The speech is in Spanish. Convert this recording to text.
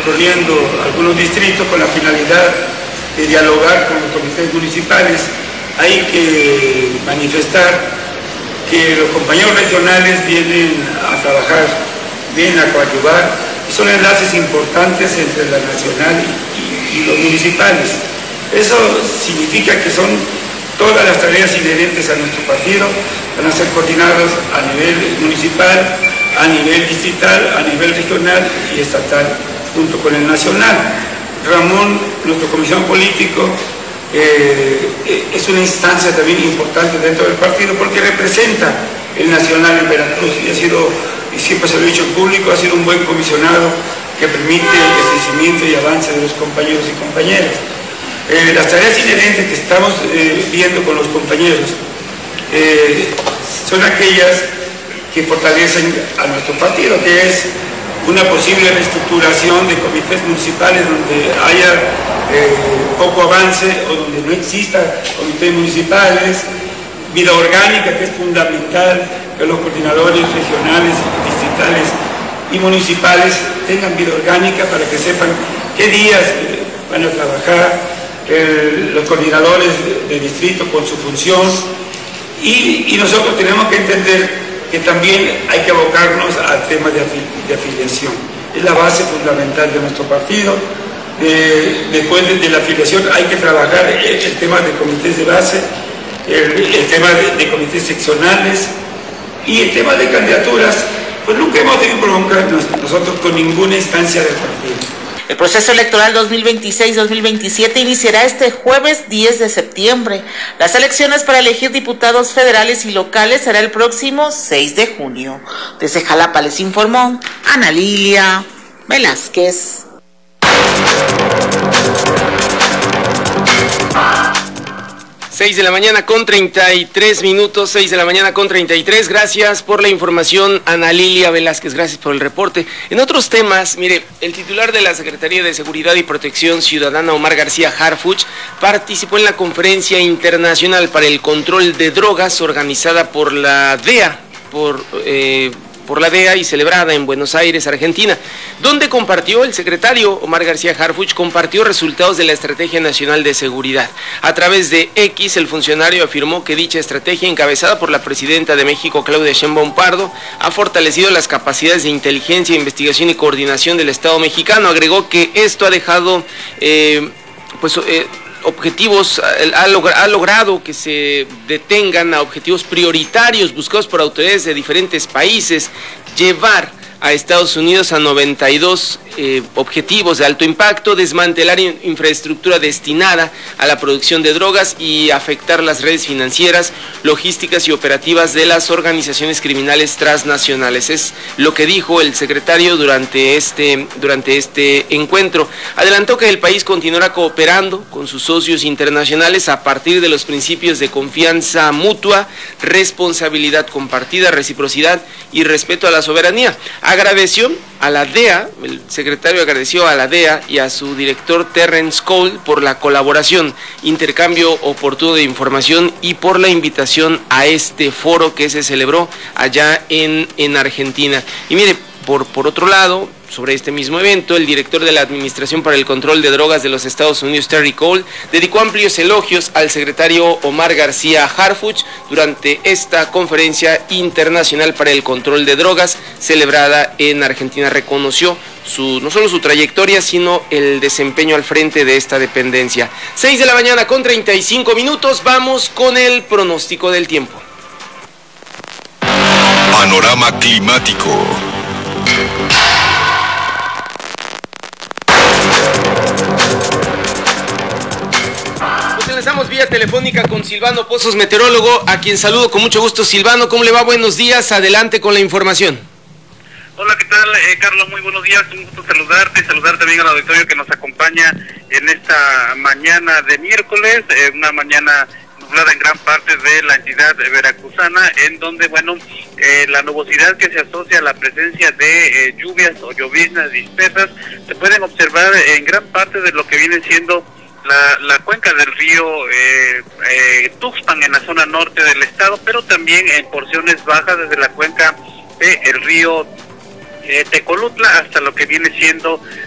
recorriendo algunos distritos con la finalidad de dialogar con los comités municipales. Hay que manifestar que los compañeros regionales vienen a trabajar, vienen a coadyuvar, y son enlaces importantes entre la nacional y los municipales. Eso significa que son todas las tareas inherentes a nuestro partido, van a ser coordinadas a nivel municipal, a nivel distrital, a nivel regional y estatal, junto con el nacional. Ramón, nuestro comisión político, es una instancia también importante dentro del partido porque representa el nacional en Veracruz y ha sido, y siempre se lo he dicho en público, ha sido un buen comisionado que permite el crecimiento y avance de los compañeros y compañeras. Las tareas inherentes que estamos viendo con los compañeros son aquellas que fortalecen a nuestro partido, que es una posible reestructuración de comités municipales donde haya poco avance o donde no exista comités municipales, vida orgánica, que es fundamental que los coordinadores regionales, distritales y municipales tengan vida orgánica para que sepan qué días van a trabajar, los coordinadores de distrito con su función, y nosotros tenemos que entender que también hay que abocarnos al tema de afiliación. Es la base fundamental de nuestro partido. Después de la afiliación hay que trabajar el tema de comités de base, el tema de comités seccionales y el tema de candidaturas. Pues nunca hemos tenido bronca nosotros con ninguna instancia del partido. El proceso electoral 2026-2027 iniciará este jueves 10 de septiembre. Las elecciones para elegir diputados federales y locales será el próximo 6 de junio. Desde Jalapa les informó Ana Lilia Velázquez. 6 de la mañana con 33 minutos, 6 de la mañana con 33. Gracias por la información, Ana Lilia Velázquez, gracias por el reporte. En otros temas, mire, el titular de la Secretaría de Seguridad y Protección Ciudadana, Omar García Harfuch, participó en la Conferencia Internacional para el Control de Drogas organizada por la DEA, por la DEA y celebrada en Buenos Aires, Argentina, donde compartió el secretario Omar García Harfuch, compartió resultados de la Estrategia Nacional de Seguridad. A través de X, el funcionario afirmó que dicha estrategia, encabezada por la presidenta de México, Claudia Sheinbaum Pardo, ha fortalecido las capacidades de inteligencia, investigación y coordinación del Estado mexicano. Agregó que esto ha dejado, objetivos, ha logrado que se detengan a objetivos prioritarios buscados por autoridades de diferentes países, llevar a Estados Unidos a 92 objetivos de alto impacto, desmantelar infraestructura destinada a la producción de drogas y afectar las redes financieras, logísticas y operativas de las organizaciones criminales transnacionales. Es lo que dijo el secretario durante este encuentro. Adelantó que el país continuará cooperando con sus socios internacionales a partir de los principios de confianza mutua, responsabilidad compartida, reciprocidad y respeto a la soberanía. Agradeció a la DEA, el secretario agradeció a la DEA y a su director Terrence Cole por la colaboración, intercambio oportuno de información y por la invitación a este foro que se celebró allá en Argentina. Y mire, por otro lado, sobre este mismo evento, el director de la Administración para el Control de Drogas de los Estados Unidos, Terry Cole, dedicó amplios elogios al secretario Omar García Harfuch durante esta conferencia internacional para el control de drogas celebrada en Argentina. Reconoció no solo su trayectoria, sino el desempeño al frente de esta dependencia. 6 de la mañana con 35 minutos, vamos con el pronóstico del tiempo. Panorama climático. Estamos vía telefónica con Silvano Pozos, meteorólogo, a quien saludo con mucho gusto. Silvano, ¿cómo le va? Buenos días, adelante con la información. Hola, ¿qué tal, Carlos? Muy buenos días, un gusto saludarte también al auditorio que nos acompaña en esta mañana de miércoles, una mañana nublada en gran parte de la entidad veracruzana, en donde, la nubosidad que se asocia a la presencia de lluvias o lloviznas dispersas se pueden observar en gran parte de lo que viene siendo la cuenca del río Tuxpan en la zona norte del estado, pero también en porciones bajas desde la cuenca del río Tecolutla hasta lo que viene siendo